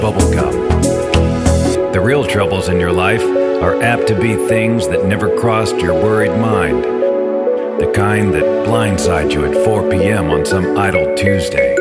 bubblegum. The real troubles in your life are apt to be things that never crossed your worried mind. The kind that blindside you at 4 p.m. on some idle Tuesday.